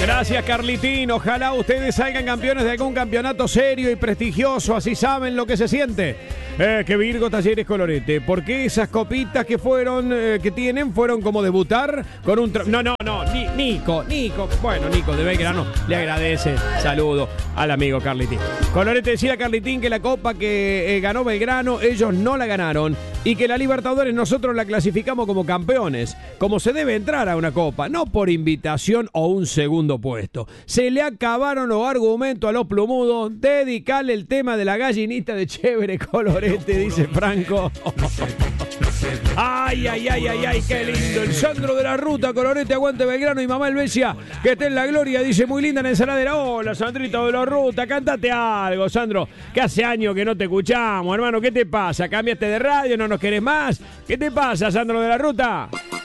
Gracias, Carlitín. Ojalá ustedes salgan campeones de algún campeonato serio y prestigioso, así saben lo que se siente. Que Virgo Talleres Colorete. ¿Por qué esas copitas que fueron, que tienen, fueron como debutar con un... No. Nico. Bueno, Nico de Belgrano le agradece. Saludo al amigo Carlitín. Colorete decía a Carlitín que la copa que ganó Belgrano, ellos no la ganaron. Y que la Libertadores nosotros la clasificamos como campeones. Como se debe entrar a una copa, no por invitación o un segundo puesto. Se le acabaron los argumentos a los plumudos. Dedicarle el tema de la gallinita de chévere, Colorete, dice Franco. Ay, qué lindo. El Sandro de la Ruta, Colorete, aguante Belgrano y mamá Helvecia, que esté en la gloria, dice muy linda la ensaladera. Hola, Sandrito de la Ruta, cántate algo, Sandro, que hace años que no te escuchamos, hermano. ¿Qué te pasa? ¿Cambiaste de radio? ¿No nos querés más? ¿Qué te pasa, Sandro de la Ruta?